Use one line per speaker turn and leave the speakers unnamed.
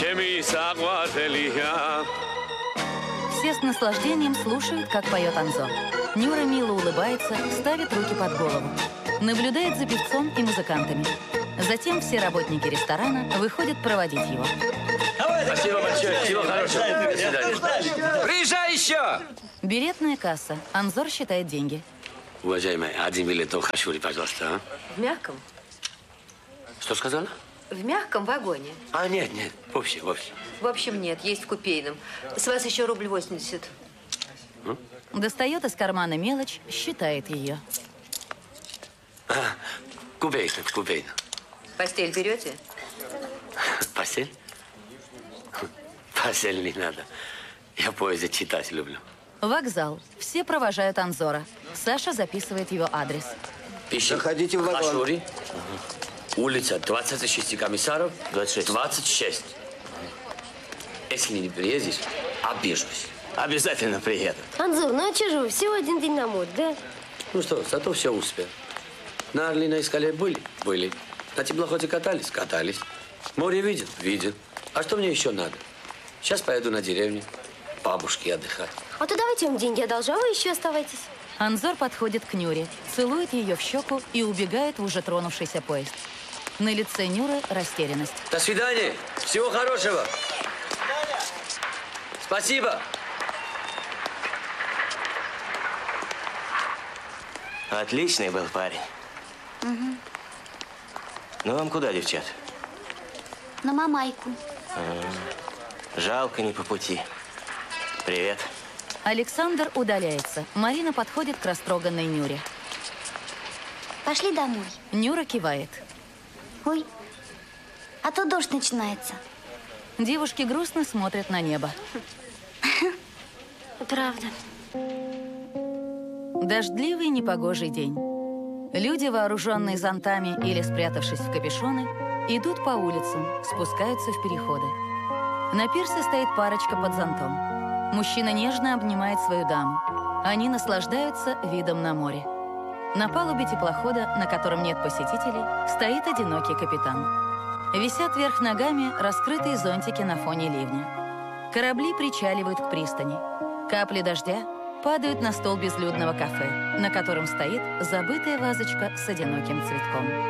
Все с наслаждением слушают, как поет Анзор. Нюра мило улыбается, ставит руки под голову. Наблюдает за певцом и музыкантами. Затем все работники ресторана выходят проводить его.
Спасибо большое. Всего хорошего. До свидания.
Приезжай еще!
Билетная касса. Анзор считает деньги.
Уважаемая, один билет в Хачури, пожалуйста, а?
В мягком?
Что сказала?
В мягком вагоне.
А, нет, вовсе.
В общем, нет, есть в купейном. С вас еще рубль 80.
Достает из кармана мелочь, считает ее.
Купейно.
Постель берете?
Постель? Постель не надо. Я в поезде читать люблю.
Вокзал. Все провожают Анзора. Саша записывает его адрес.
Пишем.
Заходите в вагон.
Хачури. Улица 26 комиссаров. 26. Если не приедешь, обижусь.
Обязательно приеду.
Анзор, ну а че же вы? Всего один день на море, да?
Ну что, зато все успел. На Орлиной скале были. На теплоходе катались. Море видел. А что мне еще надо? Сейчас поеду на деревню. Бабушке отдыхать.
А то давайте вам деньги одолжу, а вы еще оставайтесь.
Анзор подходит к Нюре, целует ее в щеку и убегает в уже тронувшийся поезд. На лице Нюры растерянность.
До свидания. Всего хорошего. Спасибо.
Отличный был парень.
Угу.
Ну, вам куда, девчат?
На Мамайку.
Жалко, не по пути. Привет.
Александр удаляется. Марина подходит к растроганной Нюре.
Пошли домой.
Нюра кивает.
Ой, а то дождь начинается.
Девушки грустно смотрят на небо.
Правда.
Дождливый непогожий день. Люди, вооруженные зонтами или спрятавшись в капюшоны, идут по улицам, спускаются в переходы. На пирсе стоит парочка под зонтом. Мужчина нежно обнимает свою даму. Они наслаждаются видом на море. На палубе теплохода, на котором нет посетителей, стоит одинокий капитан. Висят вверх ногами раскрытые зонтики на фоне ливня. Корабли причаливают к пристани. Капли дождя падают на стол безлюдного кафе, на котором стоит забытая вазочка с одиноким цветком.